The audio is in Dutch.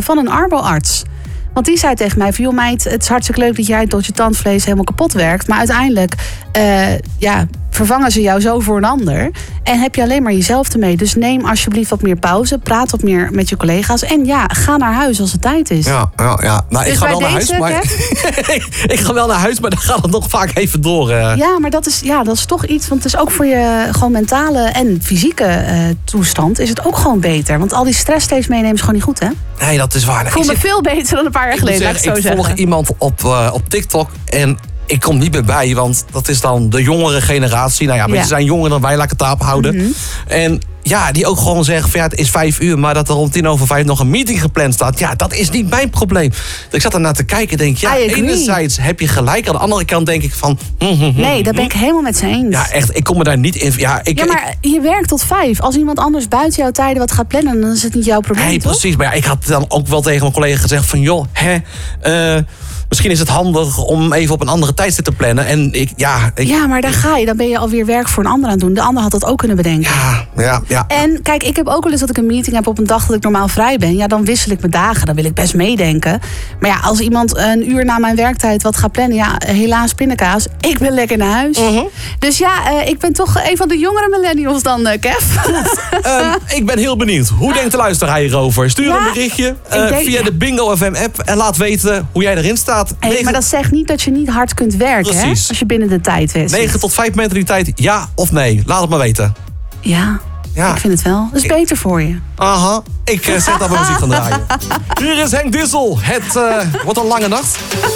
van een arboarts. Want die zei tegen mij van, joh meid, het is hartstikke leuk dat jij tot je tandvlees helemaal kapot werkt. Maar uiteindelijk vervangen ze jou zo voor een ander. En heb je alleen maar jezelf ermee. Dus neem alsjeblieft wat meer pauze. Praat wat meer met je collega's. En ga naar huis als het tijd is. Ja. Nou, dus ik ga wel naar huis, maar ik ga wel naar huis, maar dan gaat het nog vaak even door. Ja, maar dat is toch iets. Want het is ook voor je gewoon mentale en fysieke toestand is het ook gewoon beter. Want al die stress steeds meenemen is gewoon niet goed, hè? Nee, dat is waar. Ik voel me veel beter dan een paar jaar geleden, laat ik zo zeggen. Ik volg iemand op TikTok en ik kom niet meer bij, want dat is dan de jongere generatie. Nou ja, ze zijn jonger dan wij, laat ik het daarop houden. Mm-hmm. En ja, die ook gewoon zeggen van ja, het is 5 uur, maar dat er om 5:10 nog een meeting gepland staat. Ja, dat is niet mijn probleem. Ik zat ernaar te kijken en denk, enerzijds heb je gelijk. Aan de andere kant denk ik van... Nee, daar ben ik helemaal met ze eens. Ja, echt, ik kom me daar niet in. Maar je werkt tot 5. Als iemand anders buiten jouw tijden wat gaat plannen, dan is het niet jouw probleem, Nee, toch? precies. Maar ja, ik had dan ook wel tegen mijn collega gezegd van joh, misschien is het handig om even op een andere tijdstip te plannen. En Ja, maar daar ga je. Dan ben je alweer werk voor een ander aan het doen. De ander had dat ook kunnen bedenken. Ja. En kijk, ik heb ook wel eens dat ik een meeting heb op een dag dat ik normaal vrij ben. Ja, dan wissel ik mijn dagen. Dan wil ik best meedenken. Maar ja, als iemand een uur na mijn werktijd wat gaat plannen. Ja, helaas pindakaas. Ik ben lekker naar huis. Dus ja, ik ben toch een van de jongere millennials dan, Kev. Goed. Ik ben heel benieuwd. Hoe denkt de luisteraar hierover? Stuur een berichtje via de Bingo FM app. En laat weten hoe jij erin staat. Maar dat zegt niet dat je niet hard kunt werken, hè? Als je binnen de tijd is. 9 tot 5 mentaliteit, ja of nee? Laat het maar weten. Ja, ik vind het wel. Dat is beter voor je. Aha, ik zet daar mijn muziek gaan draaien. Hier is Henk Dissel. Het wordt een lange nacht.